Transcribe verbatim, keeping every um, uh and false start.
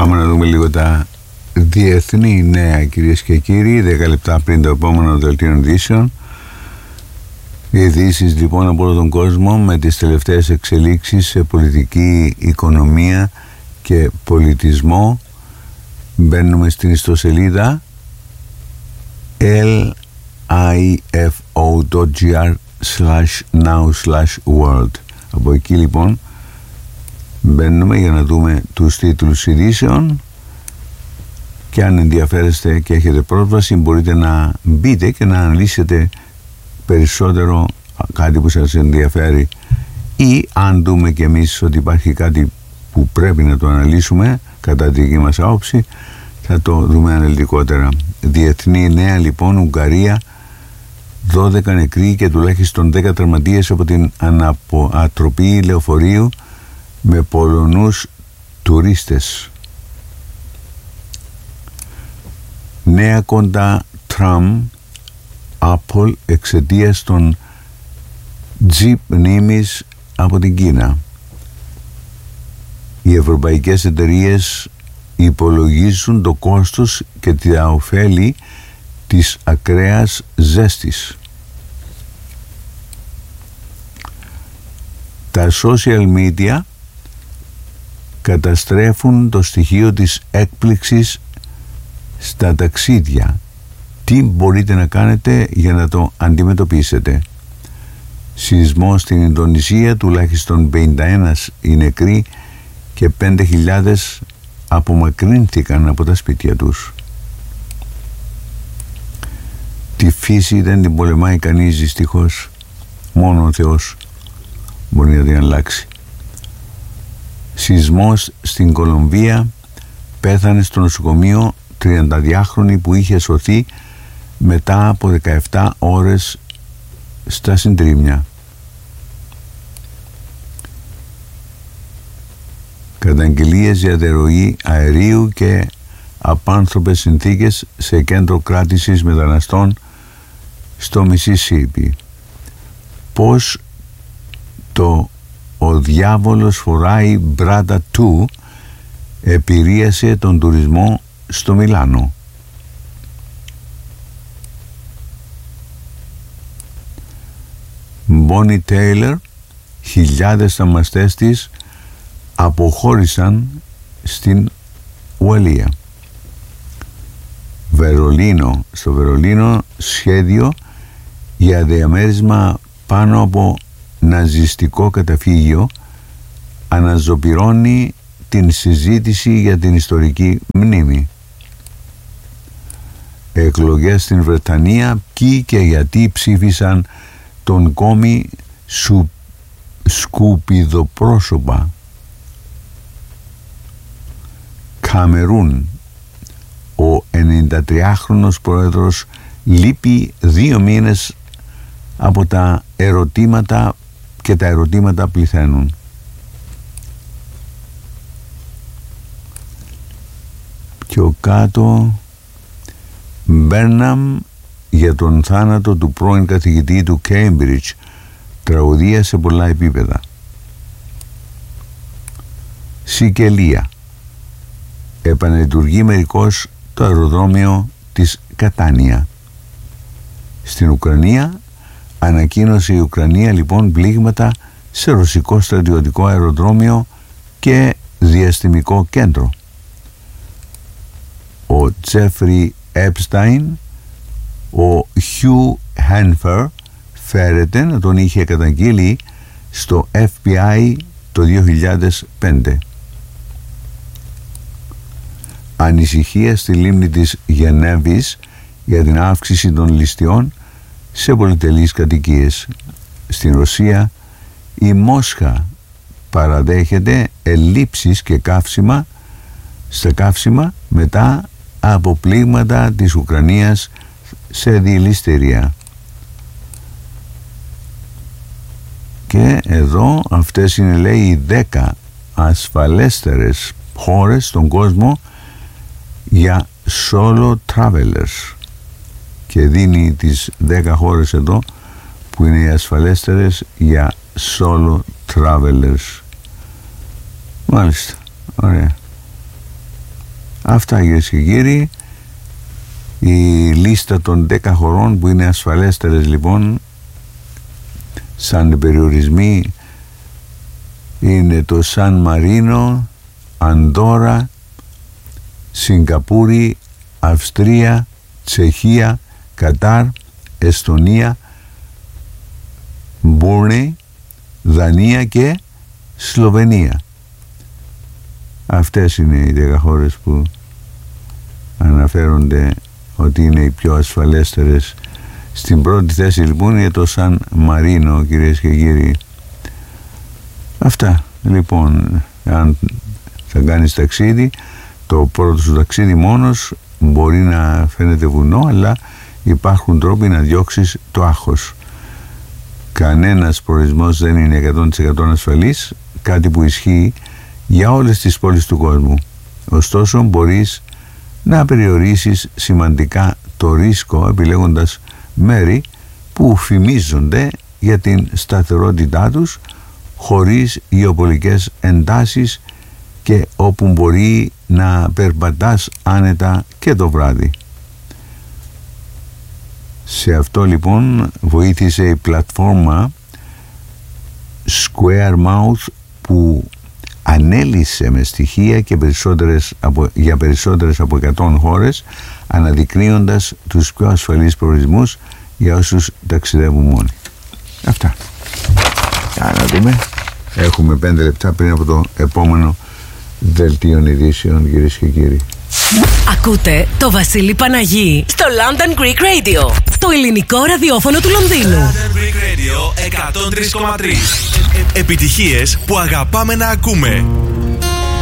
Πάμε να δούμε λίγο τα διεθνή νέα, κυρίες και κύριοι, δέκα λεπτά πριν το επόμενο δελτίο ειδήσεων. Οι ειδήσεις λοιπόν από όλο τον κόσμο με τις τελευταίες εξελίξεις σε πολιτική, οικονομία και πολιτισμό. Μπαίνουμε στην ιστοσελίδα lifo.gr slash now slash world. Από εκεί λοιπόν μπαίνουμε για να δούμε τους τίτλους ειδήσεων, και αν ενδιαφέρεστε και έχετε πρόσβαση μπορείτε να μπείτε και να αναλύσετε περισσότερο κάτι που σας ενδιαφέρει, ή αν δούμε και εμείς ότι υπάρχει κάτι που πρέπει να το αναλύσουμε κατά τη δική μας άποψη, θα το δούμε αναλυτικότερα. Διεθνή νέα λοιπόν, Ουγγαρία, δώδεκα νεκροί και τουλάχιστον δέκα τραυματίες από την ανατροπή λεωφορείου με Πολωνούς τουρίστες. Νέα κοντά Τραμπ Apple εξαιτίας των Jeep μνήμης από την Κίνα. Οι ευρωπαϊκές εταιρείες υπολογίζουν το κόστος και τα ωφέλη της ακραίας ζέστης. Τα social media καταστρέφουν το στοιχείο της έκπληξης στα ταξίδια. Τι μπορείτε να κάνετε για να το αντιμετωπίσετε? Σεισμό στην Ινδονησία, τουλάχιστον πενήντα ένα οι νεκροί και πέντε χιλιάδες απομακρύνθηκαν από τα σπίτια τους. Τη φύση δεν την πολεμάει κανείς δυστυχώς, μόνο ο Θεός μπορεί να την αλλάξει. Σεισμός στην Κολομβία, πέθανε στο νοσοκομείο τριανταδυάχρονη που είχε σωθεί μετά από δεκαεπτά ώρες στα συντρίμμια. Καταγγελίες για διαρροή αερίου και απάνθρωπες συνθήκες σε κέντρο κράτησης μεταναστών στο Μισισίπι. Πώς το «Ο διάβολος φοράει μπράτα του» επηρέασε τον τουρισμό στο Μιλάνο. Μπόνι Τέιλερ, χιλιάδες θαυμαστές της αποχώρησαν στην Ουαλία. Βερολίνο, στο Βερολίνο σχέδιο για διαμέρισμα πάνω από ναζιστικό καταφύγιο αναζωπυρώνει την συζήτηση για την ιστορική μνήμη. Εκλογές στην Βρετανία, ποιοι και γιατί ψήφισαν τον κόμι σου, σκουπιδοπρόσωπα. Καμερούν, ο ενενηντατριάχρονος πρόεδρος λείπει δύο μήνες από τα ερωτήματα και τα ερωτήματα πληθαίνουν. Πιο κάτω, Μπέρναμ για τον θάνατο του πρώην καθηγητή του Cambridge, τραγωδία σε πολλά επίπεδα. Σικελία, επανελειτουργεί μερικώς το αεροδρόμιο της Κατάνια. Στην Ουκρανία, ανακοίνωσε η Ουκρανία λοιπόν πλήγματα σε ρωσικό στρατιωτικό αεροδρόμιο και διαστημικό κέντρο. Ο Τζέφρι Έπσταϊν, ο Χιου Χένφερ φέρεται να τον είχε καταγγείλει στο Εφ Μπι Άι το δύο χιλιάδες πέντε. Ανησυχία στη λίμνη της Γενέβης για την αύξηση των ληστειών σε πολυτελείς κατοικίες. Στην Ρωσία, η Μόσχα παραδέχεται ελλείψεις και καύσιμα στα καύσιμα μετά από πλήγματα της Ουκρανίας σε διελιστερία. Και εδώ αυτές είναι, λέει, οι δέκα ασφαλέστερες χώρες στον κόσμο για solo travelers, και δίνει τις δέκα χώρες εδώ που είναι οι ασφαλέστερες για solo travelers. Μάλιστα, ωραία. Αυτά, κυρίες και κύριοι, η λίστα των δέκα χωρών που είναι ασφαλέστερες λοιπόν σαν περιορισμοί είναι το Σαν Μαρίνο, Ανδόρα, Σιγκαπούρη, Αυστρία, Τσεχία, Κατάρ, Εστονία, Μπούρνεϊ, Δανία και Σλοβενία. Αυτές είναι οι δέκα χώρες που αναφέρονται ότι είναι οι πιο ασφαλέστερες. Στην πρώτη θέση λοιπόν είναι το Σαν Μαρίνο, κυρίες και κύριοι. Αυτά λοιπόν. Αν θα κάνεις ταξίδι, το πρώτο σου ταξίδι μόνος μπορεί να φαίνεται βουνό, αλλά υπάρχουν τρόποι να διώξεις το άγχος. Κανένας προορισμός δεν είναι εκατό τοις εκατό ασφαλής, κάτι που ισχύει για όλες τις πόλεις του κόσμου. Ωστόσο μπορείς να περιορίσεις σημαντικά το ρίσκο επιλέγοντας μέρη που φημίζονται για την σταθερότητά τους, χωρίς γεωπολιτικές εντάσεις και όπου μπορεί να περπατάς άνετα και το βράδυ. Σε αυτό λοιπόν βοήθησε η πλατφόρμα Square Mouth, που ανέλυσε με στοιχεία και περισσότερες από, για περισσότερες από εκατό χώρες, αναδεικνύοντας τους πιο ασφαλείς προορισμούς για όσους ταξιδεύουν μόνοι. Αυτά. Για να δούμε. Έχουμε πέντε λεπτά πριν από το επόμενο δελτίο ειδήσεων, κυρίες και κύριοι. Ακούτε το Βασίλη Παναγί στο London Greek Radio, το ελληνικό ραδιόφωνο του Λονδίνου. London Greek Radio εκατόν τρία κόμμα τρία. Επιτυχίες που αγαπάμε να ακούμε.